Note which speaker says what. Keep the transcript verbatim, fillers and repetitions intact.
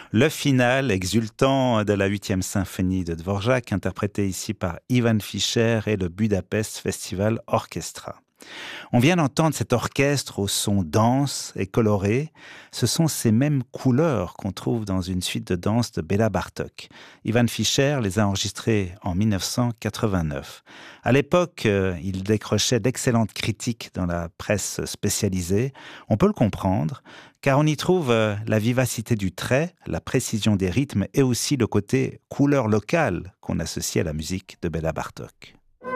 Speaker 1: Le final exultant de la huitième symphonie de Dvorak, interprété ici par Ivan Fischer et le Budapest Festival Orchestra. On vient d'entendre cet orchestre au son dense et coloré. Ce sont ces mêmes couleurs qu'on trouve dans une suite de danse de Béla Bartók. Ivan Fischer les a enregistrées en mille neuf cent quatre-vingt-neuf. À l'époque, euh, il décrochait d'excellentes critiques dans la presse spécialisée. On peut le comprendre, car on y trouve euh, la vivacité du trait, la précision des rythmes et aussi le côté couleur locale qu'on associe à la musique de Béla Bartók.